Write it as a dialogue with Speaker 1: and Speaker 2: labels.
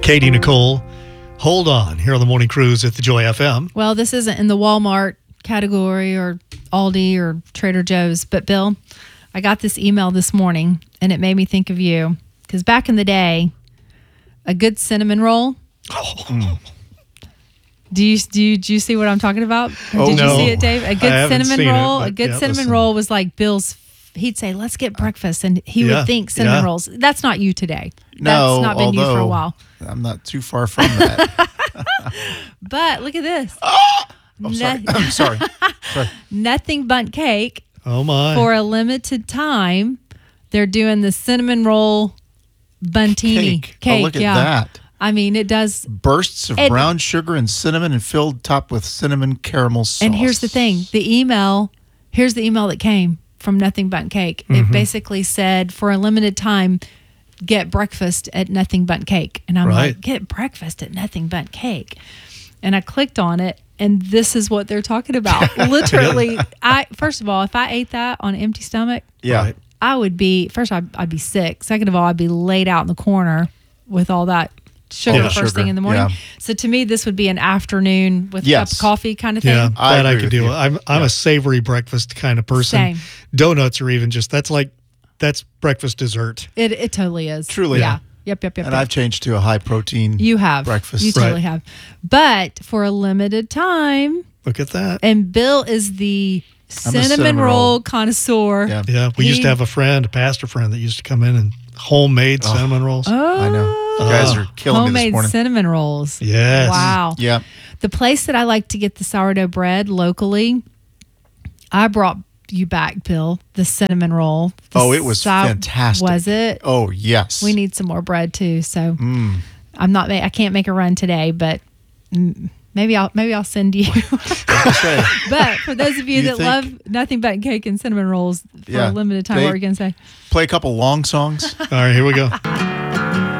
Speaker 1: Katie Nicole, Hold On, here on the Morning Cruise at the Joy FM.
Speaker 2: Well, this isn't in the Walmart category or Aldi or Trader Joe's, but Bill, I got this email this morning and it made me think of you. Because back in the day, a good cinnamon roll. Do you see what I'm talking about? Did you see it, Dave? A good cinnamon roll. A good cinnamon roll was like Bill's. He'd say, "Let's get breakfast," and he would think cinnamon rolls. That's not you today.
Speaker 3: No,
Speaker 2: that's not been you for a while.
Speaker 3: I'm not too far from that.
Speaker 2: But look at this.
Speaker 3: I'm sorry.
Speaker 2: Nothing Bundt Cake.
Speaker 1: Oh my!
Speaker 2: For a limited time, they're doing the cinnamon roll buntini cake.
Speaker 3: Oh, look at that.
Speaker 2: I mean, it does
Speaker 3: bursts of brown sugar and cinnamon, and filled top with cinnamon caramel sauce.
Speaker 2: And here's the thing: here's the email that came from Nothing Bundt Cake. Mm-hmm. It basically said, for a limited time, get breakfast at Nothing Bundt Cake. And I'm like, get breakfast at Nothing Bundt Cake. And I clicked on it, and this is what they're talking about. Literally, first of all, if I ate that on an empty stomach, I would be, first I'd be sick. Second of all, I'd be laid out in the corner with all that sugar thing in the morning. Yeah. So to me, this would be an afternoon with a cup of coffee kind of thing.
Speaker 1: Yeah, that I could do. I'm a savory breakfast kind of person.
Speaker 2: Same.
Speaker 1: Donuts are even that's breakfast dessert.
Speaker 2: It totally is.
Speaker 3: Truly.
Speaker 2: Yeah. Yep.
Speaker 3: And I've changed to a high protein breakfast.
Speaker 2: You totally have. But for a limited time.
Speaker 1: Look at that.
Speaker 2: And Bill is the cinnamon roll connoisseur.
Speaker 1: Yeah. We used to have a pastor friend that used to come in and homemade cinnamon rolls.
Speaker 2: Oh.
Speaker 3: I know. You guys are killing me this morning.
Speaker 2: Homemade cinnamon rolls.
Speaker 1: Yes.
Speaker 2: Wow.
Speaker 3: Yeah.
Speaker 2: The place that I like to get the sourdough bread locally, I brought you back, Bill, the cinnamon roll.
Speaker 3: It was fantastic.
Speaker 2: Was it?
Speaker 3: Oh, yes.
Speaker 2: We need some more bread too. So I can't make a run today, but maybe I'll send you. But for those of you that love Nothing Bundt Cake and cinnamon rolls for a limited time, what were you going to say?
Speaker 3: Play a couple long songs.
Speaker 1: All right, here we go.